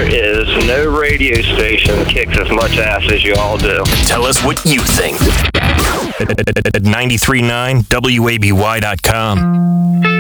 is no radio station that kicks as much ass as you all do. Tell us what you think at 93.9WABY.com.